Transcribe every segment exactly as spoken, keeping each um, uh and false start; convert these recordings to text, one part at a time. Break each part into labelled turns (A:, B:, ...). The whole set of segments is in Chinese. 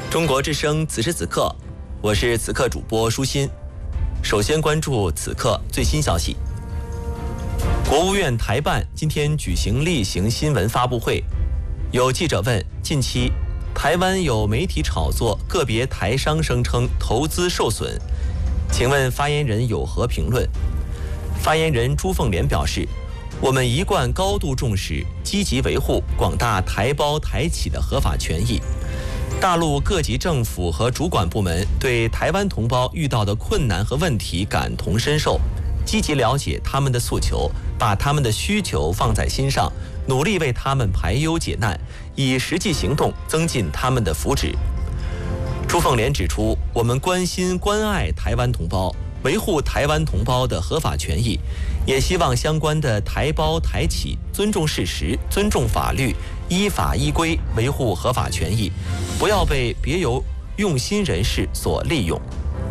A: 中国之声此时此刻，我是此刻主播舒心。首先关注此刻最新消息。国务院台办今天举行例行新闻发布会，有记者问：近期台湾有媒体炒作个别台商声称投资受损，请问发言人有何评论？发言人朱凤莲表示，我们一贯高度重视，积极维护广大台胞台企的合法权益。大陆各级政府和主管部门对台湾同胞遇到的困难和问题感同身受，积极了解他们的诉求，把他们的需求放在心上，努力为他们排忧解难，以实际行动增进他们的福祉。朱凤莲指出，我们关心关爱台湾同胞，维护台湾同胞的合法权益，也希望相关的台胞台企尊重事实，尊重法律，依法依规维护合法权益，不要被别有用心人士所利用。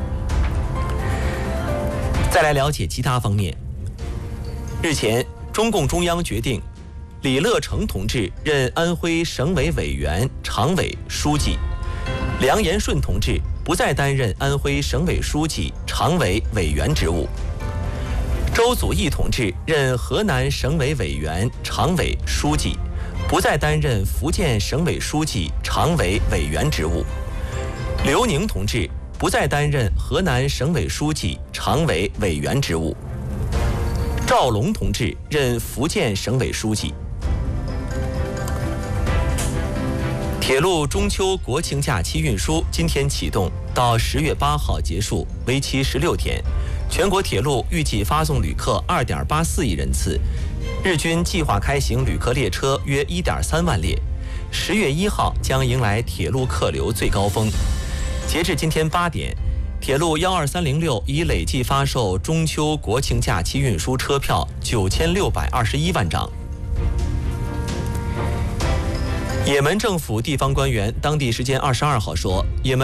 A: 再来了解其他方面。日前，中共中央决定李乐成同志任安徽省委委员、常委、书记，梁延顺同志不再担任安徽省委书记、常委、委员职务。周祖义同志任河南省委委员、常委、书记，不再担任福建省委书记、常委、委员职务。刘宁同志不再担任河南省委书记、常委、委员职务。赵龙同志任福建省委书记。铁路中秋国庆假期运输今天启动，到十月八号结束，为期十六天。全国铁路预计发送旅客二点八四亿人次，日均计划开行旅客列车约一点三万列。十月一号将迎来铁路客流最高峰。截至今天八点，铁路幺二三零六已累计发售中秋国庆假期运输车票九千六百二十一万张。也门政府地方官员当地时间二十二号说，也门